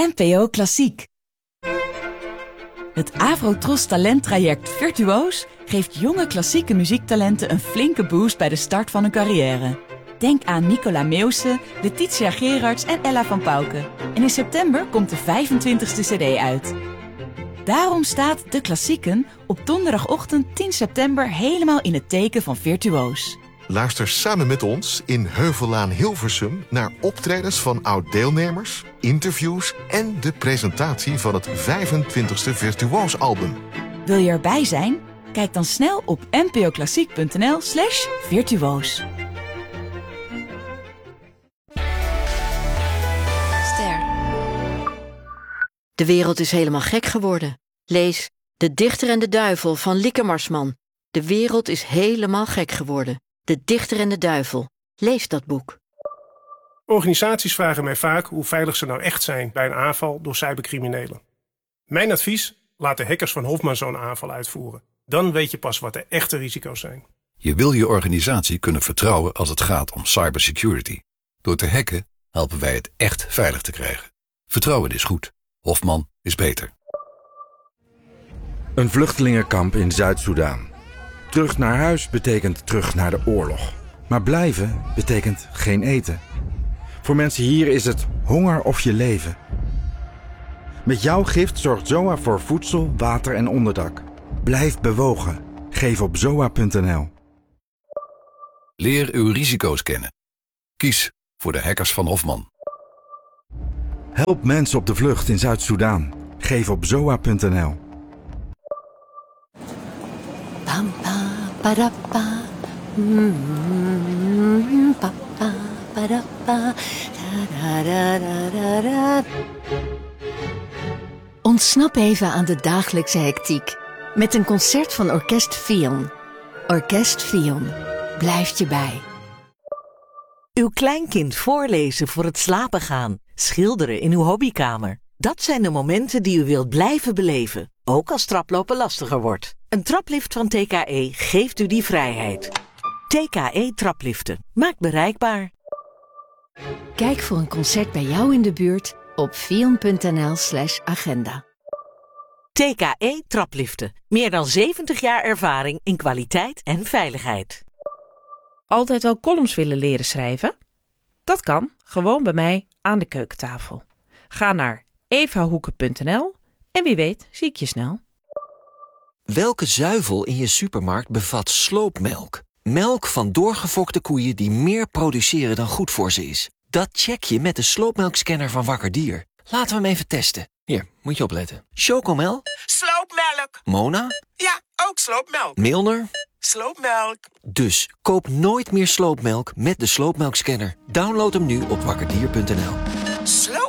NPO Klassiek. Het Avrotros talenttraject Virtuoos geeft jonge klassieke muziektalenten een flinke boost bij de start van hun carrière. Denk aan Nicola Meeuwse, Letitia Gerards en Ella van Pauwke. En in september komt de 25e cd uit. Daarom staat De Klassieken op donderdagochtend 10 september helemaal in het teken van Virtuoos. Luister samen met ons in Heuvellaan Hilversum naar optredens van oud-deelnemers, interviews en de presentatie van het 25e Virtuoos-album. Wil je erbij zijn? Kijk dan snel op npoklassiek.nl/virtuoos. De wereld is helemaal gek geworden. Lees De Dichter en de Duivel van Lieke Marsman. De wereld is helemaal gek geworden. De Dichter en de Duivel. Lees dat boek. Organisaties vragen mij vaak hoe veilig ze nou echt zijn bij een aanval door cybercriminelen. Mijn advies? Laat de hackers van Hofman zo'n aanval uitvoeren. Dan weet je pas wat de echte risico's zijn. Je wil je organisatie kunnen vertrouwen als het gaat om cybersecurity. Door te hacken helpen wij het echt veilig te krijgen. Vertrouwen is goed. Hofman is beter. Een vluchtelingenkamp in Zuid-Soedan. Terug naar huis betekent terug naar de oorlog. Maar blijven betekent geen eten. Voor mensen hier is het honger of je leven. Met jouw gift zorgt ZOA voor voedsel, water en onderdak. Blijf bewogen. Geef op zoa.nl. Leer uw risico's kennen. Kies voor de hackers van Hofman. Help mensen op de vlucht in Zuid-Soedan. Geef op zoa.nl. Ontsnap even aan de dagelijkse hectiek met een concert van Orkest Fion. Orkest Fion blijft je bij. Uw kleinkind voorlezen voor het slapen gaan, schilderen in uw hobbykamer. Dat zijn de momenten die u wilt blijven beleven, ook als traplopen lastiger wordt. Een traplift van TKE geeft u die vrijheid. TKE Trapliften. Maakt bereikbaar. Kijk voor een concert bij jou in de buurt op fion.nl/agenda. TKE Trapliften. Meer dan 70 jaar ervaring in kwaliteit en veiligheid. Altijd al columns willen leren schrijven? Dat kan, gewoon bij mij aan de keukentafel. Ga naar evahoeken.nl en wie weet zie ik je snel. Welke zuivel in je supermarkt bevat sloopmelk? Melk van doorgefokte koeien die meer produceren dan goed voor ze is. Dat check je met de sloopmelkscanner van Wakker Dier. Laten we hem even testen. Hier, moet je opletten. Chocomel? Sloopmelk. Mona? Ja, ook sloopmelk. Milner? Sloopmelk. Dus koop nooit meer sloopmelk met de sloopmelkscanner. Download hem nu op wakkerdier.nl.